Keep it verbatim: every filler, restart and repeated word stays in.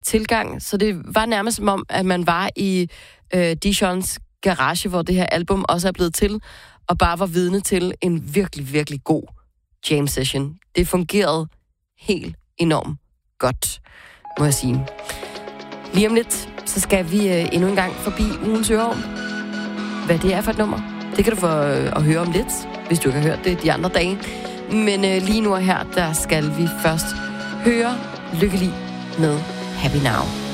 tilgang, så det var nærmest som om, at man var i øh, Dishons garage, hvor det her album også er blevet til, og bare var vidne til en virkelig, virkelig god jam session. Det fungerede helt enormt godt, må jeg sige. Lige om lidt, så skal vi øh, endnu en gang forbi ugens øreorm. Hvad det er for et nummer, det kan du få øh, at høre om lidt, hvis du ikke har hørt det de andre dage. Men øh, lige nu og her, der skal vi først høre Lykkelig med Happy Now.